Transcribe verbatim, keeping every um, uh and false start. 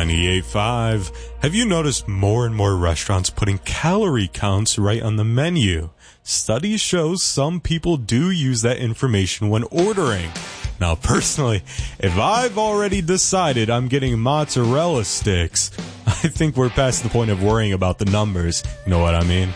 ninety-eight point five. Have you noticed more and more restaurants putting calorie counts right on the menu? Studies show some people do use that information when ordering. Now, personally, if I've already decided I'm getting mozzarella sticks, I think we're past the point of worrying about the numbers. You know what I mean?